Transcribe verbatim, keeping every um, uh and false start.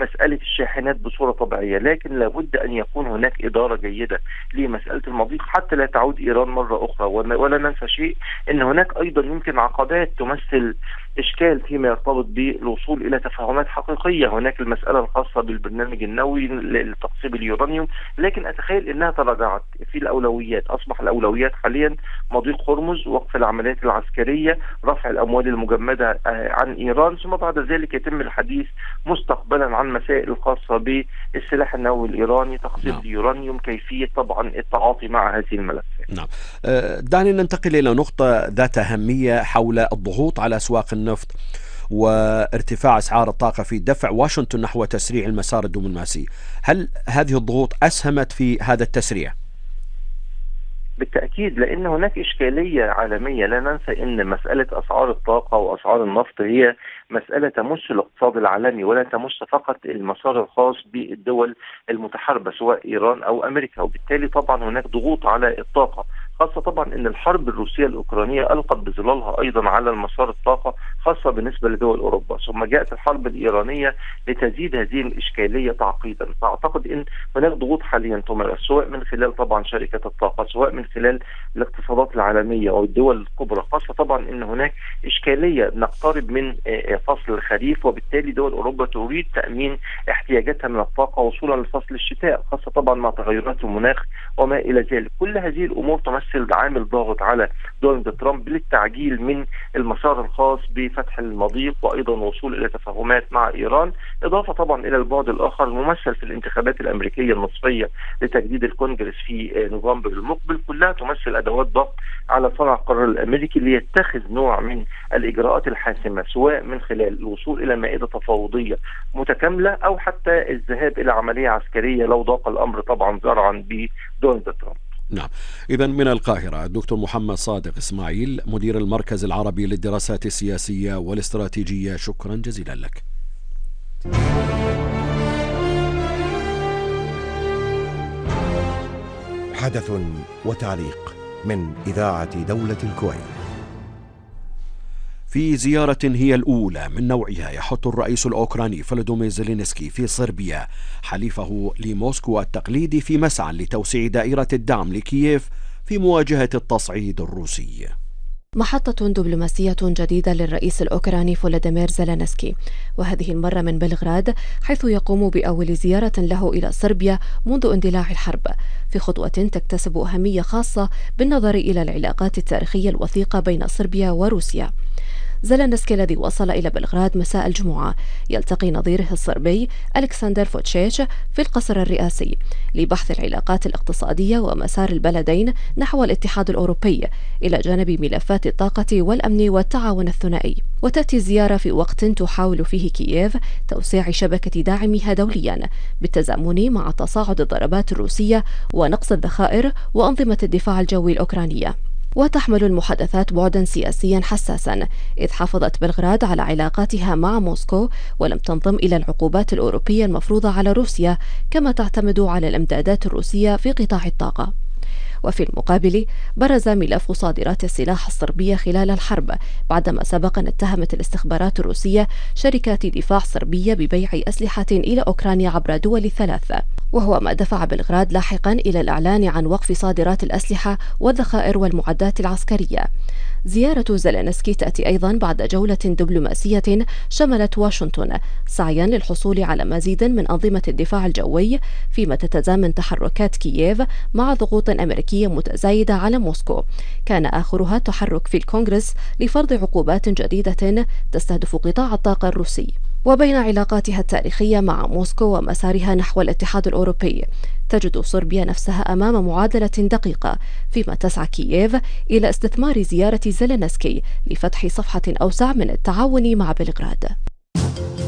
مسألة الشاحنات بصورة طبيعية، لكن لابد أن يكون هناك إدارة جيدة لمسألة المضيق حتى لا تعود إيران مرة أخرى. ولا ننسى شيء، أن هناك أيضا يمكن عقبات تمثل إشكال فيما يرتبط بالوصول إلى تفاهمات حقيقية. هناك المسألة الخاصة بالبرنامج النووي لتقصيب اليورانيوم، لكن أتخيل أنها تراجعت في الأولويات. أصبح الأولويات حاليا مضيق هرمز، وقف العمليات العسكرية، رفع الأموال المجمدة عن إيران، ثم بعد ذلك يتم الحديث مستقبلا عن مسائل الخاصة بالسلاح النووي الإيراني، تقصيب نعم. اليورانيوم، كيفية طبعا التعاطي مع هذه الملفات. نعم. دعني ننتقل إلى نقطة ذات أهمية حول الضغوط على أسواق النفط وارتفاع أسعار الطاقة في دفع واشنطن نحو تسريع المسار الدبلوماسي. هل هذه الضغوط أسهمت في هذا التسريع؟ بالتأكيد، لأن هناك إشكالية عالمية. لا ننسى أن مسألة أسعار الطاقة وأسعار النفط هي مسألة تمس الاقتصاد العالمي، ولا تمس فقط المسار الخاص بالدول المتحاربة سواء إيران أو أمريكا. وبالتالي طبعا هناك ضغوط على الطاقة، خاصة طبعا أن الحرب الروسية الأوكرانية ألقت بظلالها أيضا على المسار الطاقة، خاصة بالنسبة لدول أوروبا. ثم جاءت الحرب الإيرانية لتزيد هذه الإشكالية تعقيدا. فأعتقد أن هناك ضغوط حاليا تمارس، سواء من خلال طبعا شركة الطاقة، سواء من خلال الاقتصادات العالمية والدول الكبرى، خاصة طبعا أن هناك إشكالية نقترب من فصل الخريف، وبالتالي دول أوروبا تريد تأمين احتياجاتها من الطاقة وصولا لفصل الشتاء، خاصة طبعا مع تغيرات المناخ وما إلى ذلك. كل هذه الأمور تمثل عامل ضاغط على دونالد ترامب للتعجيل من المسار الخاص بفتح المضيق، وأيضا وصول إلى تفاهمات مع إيران، إضافة طبعا إلى البعد الآخر الممثل في الانتخابات الأمريكية النصفية لتجديد الكونجرس في نوفمبر المقبل. كلها تمثل أدوات ضغط على صانع القرار الأمريكي ليتخذ نوع من الإجراءات الحاسمة، سواء من خلال الوصول إلى مائدة تفاوضية متكاملة أو حتى الذهاب إلى عملية عسكرية لو ضاق الأمر طبعا ذرعا بدونالد ترامب. نعم. إذن من القاهرة الدكتور محمد صادق إسماعيل، مدير المركز العربي للدراسات السياسية والاستراتيجية، شكرا جزيلا لك. حدث وتعليق من إذاعة دولة الكويت. في زيارة هي الأولى من نوعها يحث الرئيس الأوكراني فلوديمير زيلينسكي في صربيا حليفه لموسكو التقليدي في مسعى لتوسيع دائرة الدعم لكييف في مواجهة التصعيد الروسي. محطة دبلوماسية جديدة للرئيس الأوكراني فولوديمير زيلينسكي، وهذه المرة من بلغراد، حيث يقوم بأول زيارة له إلى صربيا منذ اندلاع الحرب، في خطوة تكتسب أهمية خاصة بالنظر إلى العلاقات التاريخية الوثيقة بين صربيا وروسيا. زيلينسكي الذي وصل إلى بلغراد مساء الجمعة يلتقي نظيره الصربي ألكسندر فوتشيتش في القصر الرئاسي لبحث العلاقات الاقتصادية ومسار البلدين نحو الاتحاد الأوروبي، إلى جانب ملفات الطاقة والأمن والتعاون الثنائي. وتأتي الزيارة في وقت تحاول فيه كييف توسيع شبكة داعمها دوليا بالتزامن مع تصاعد الضربات الروسية ونقص الذخائر وأنظمة الدفاع الجوي الأوكرانية. وتحمل المحادثات بعدا سياسيا حساسا، إذ حافظت بلغراد على علاقاتها مع موسكو ولم تنضم إلى العقوبات الأوروبية المفروضة على روسيا، كما تعتمد على الإمدادات الروسية في قطاع الطاقة. وفي المقابل برز ملف صادرات السلاح الصربية خلال الحرب، بعدما سبق أن اتهمت الاستخبارات الروسية شركات دفاع صربية ببيع أسلحة إلى أوكرانيا عبر دول ثلاثة، وهو ما دفع بلغراد لاحقا إلى الإعلان عن وقف صادرات الأسلحة والذخائر والمعدات العسكرية. زيارة زيلينسكي تأتي أيضا بعد جولة دبلوماسية شملت واشنطن سعيا للحصول على مزيد من أنظمة الدفاع الجوي، فيما تتزامن تحركات كييف مع ضغوط أمريكية متزايدة على موسكو، كان آخرها التحرك في الكونغرس لفرض عقوبات جديدة تستهدف قطاع الطاقة الروسي. وبين علاقاتها التاريخية مع موسكو ومسارها نحو الاتحاد الأوروبي، تجد صربيا نفسها أمام معادلة دقيقة، فيما تسعى كييف إلى استثمار زيارة زيلينسكي لفتح صفحة أوسع من التعاون مع بلغراد.